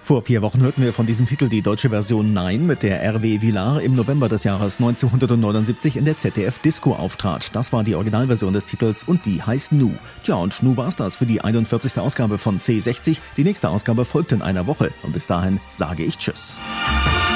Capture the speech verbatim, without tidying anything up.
Vor vier Wochen hörten wir von diesem Titel die deutsche Version Nein, mit der R W Vilar im November des Jahres neunzehnhundertneunundsiebzig in der Z D F Disco auftrat. Das war die Originalversion des Titels und die heißt Nu. Tja, und Nu war's das für die einundvierzigste Ausgabe von C sechzig. Die nächste Ausgabe folgt in einer Woche und bis dahin sage ich Tschüss.